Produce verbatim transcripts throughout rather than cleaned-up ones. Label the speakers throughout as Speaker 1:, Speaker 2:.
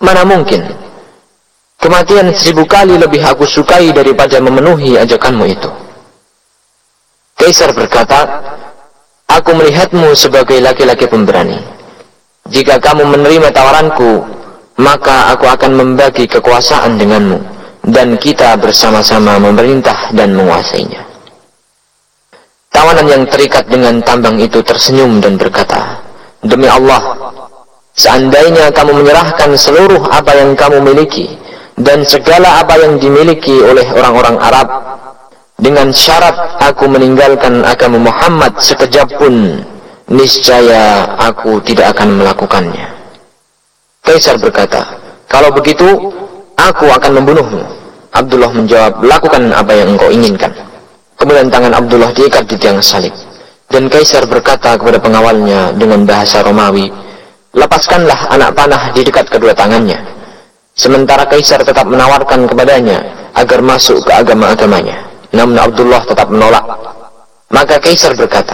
Speaker 1: Mana mungkin. Kematian seribu kali lebih aku sukai daripada memenuhi ajakanmu itu. Kaisar berkata, aku melihatmu sebagai laki-laki pemberani. Jika kamu menerima tawaranku, maka aku akan membagi kekuasaan denganmu, dan kita bersama-sama memerintah dan menguasainya. Tawanan yang terikat dengan tambang itu tersenyum dan berkata, demi Allah, seandainya kamu menyerahkan seluruh apa yang kamu miliki, dan segala apa yang dimiliki oleh orang-orang Arab, dengan syarat aku meninggalkan agama Muhammad sekejap pun, niscaya aku tidak akan melakukannya. Kaisar berkata, kalau begitu, aku akan membunuhmu. Abdullah menjawab, lakukan apa yang engkau inginkan. Kemudian tangan Abdullah diikat di tiang salib. Dan Kaisar berkata kepada pengawalnya dengan bahasa Romawi, lepaskanlah anak panah di dekat kedua tangannya. Sementara Kaisar tetap menawarkan kepadanya agar masuk ke agama-agamanya. Namun Abdullah tetap menolak. Maka Kaisar berkata,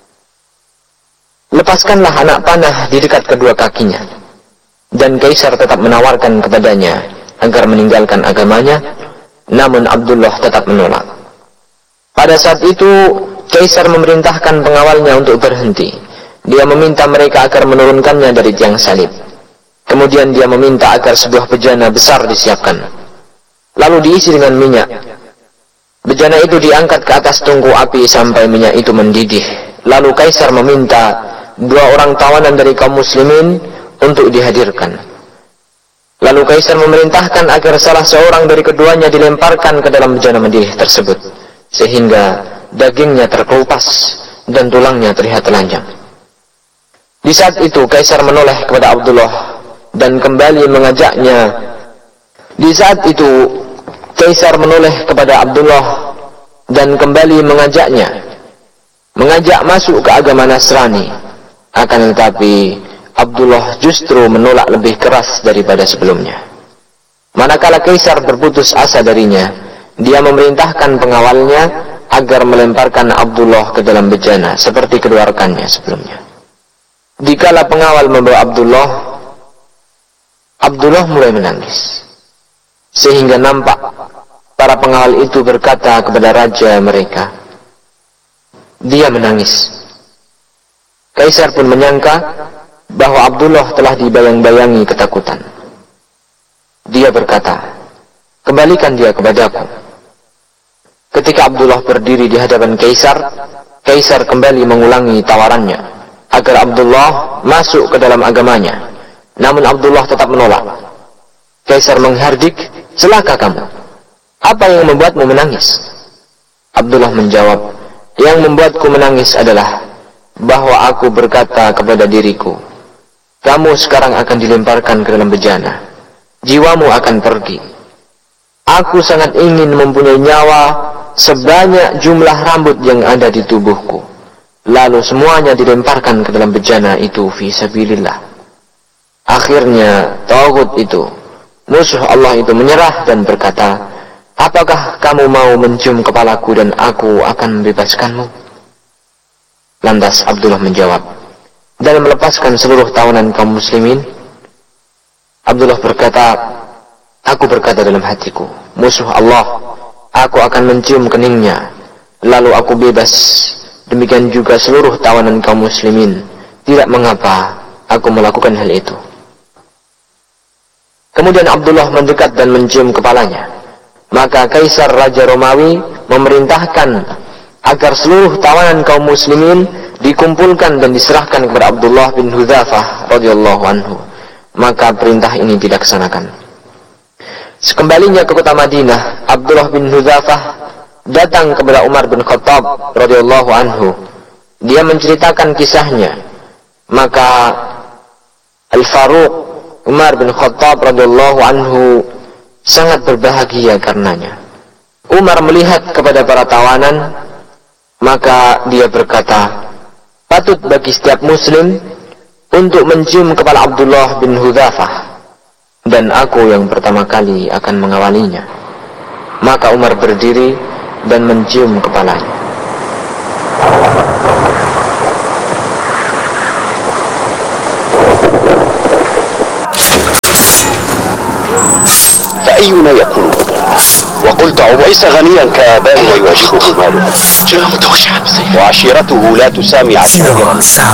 Speaker 1: lepaskanlah anak panah di dekat kedua kakinya. Dan Kaisar tetap menawarkan kepadanya agar meninggalkan agamanya. Namun Abdullah tetap menolak. Pada saat itu Kaisar memerintahkan pengawalnya untuk berhenti. Dia meminta mereka agar menurunkannya dari tiang salib. Kemudian dia meminta agar sebuah bejana besar disiapkan, lalu diisi dengan minyak. Bejana itu diangkat ke atas tungku api sampai minyak itu mendidih. Lalu Kaisar meminta dua orang tawanan dari kaum muslimin untuk dihadirkan. Lalu Kaisar memerintahkan agar salah seorang dari keduanya dilemparkan ke dalam bejana mendidih tersebut, sehingga dagingnya terkelupas dan tulangnya terlihat telanjang. Di saat itu Kaisar menoleh kepada Abdullah dan kembali mengajaknya. Di saat itu Kaisar menoleh kepada Abdullah dan kembali mengajaknya, mengajak masuk ke agama Nasrani. Akan tetapi Abdullah justru menolak lebih keras daripada sebelumnya. Manakala Kaisar berputus asa darinya, dia memerintahkan pengawalnya agar melemparkan Abdullah ke dalam bejana seperti kedua rekannya sebelumnya. Dikala pengawal membawa Abdullah, Abdullah mulai menangis, sehingga nampak para pengawal itu berkata kepada raja mereka, dia menangis. Kaisar pun menyangka bahwa Abdullah telah dibayang-bayangi ketakutan. Dia berkata, kembalikan dia kepadaku. Ketika Abdullah berdiri di hadapan Kaisar, Kaisar kembali mengulangi tawarannya agar Abdullah masuk ke dalam agamanya. Namun Abdullah tetap menolak. Kaisar menghardik, celaka kamu. Apa yang membuatmu menangis? Abdullah menjawab, yang membuatku menangis adalah bahwa aku berkata kepada diriku, kamu sekarang akan dilemparkan ke dalam bejana. Jiwamu akan pergi. Aku sangat ingin mempunyai nyawa sebanyak jumlah rambut yang ada di tubuhku. Lalu semuanya dilemparkan ke dalam bejana itu fi sabilillah. Akhirnya Taghut itu, musuh Allah itu, menyerah dan berkata, apakah kamu mau mencium kepalaku dan aku akan membebaskanmu? Lantas Abdullah menjawab, dan melepaskan seluruh tawanan kaum muslimin. Abdullah berkata, aku berkata dalam hatiku, musuh Allah, aku akan mencium keningnya, lalu aku bebas. Demikian juga seluruh tawanan kaum muslimin. Tidak mengapa aku melakukan hal itu. Kemudian Abdullah mendekat dan mencium kepalanya. Maka Kaisar Raja Romawi memerintahkan agar seluruh tawanan kaum muslimin dikumpulkan dan diserahkan kepada Abdullah bin Hudzafah radhiyallahu anhu. Maka perintah ini dilaksanakan. Sekembalinya ke kota Madinah, Abdullah bin Hudzafah datang kepada Umar bin Khattab radhiyallahu anhu. Dia menceritakan kisahnya. Maka Al-Faruq Umar bin Khattab radhiyallahu anhu sangat berbahagia karenanya. Umar melihat kepada para tawanan, maka dia berkata, patut bagi setiap muslim untuk mencium kepala Abdullah bin Hudzafah, dan aku yang pertama kali akan mengawalinya. Maka Umar berdiri dan mencium kepalanya.
Speaker 2: أينا يكون. وقلت عويس غنيا كآبائنا يواجهه ماله، وعشيرته لا تسامي عشائره.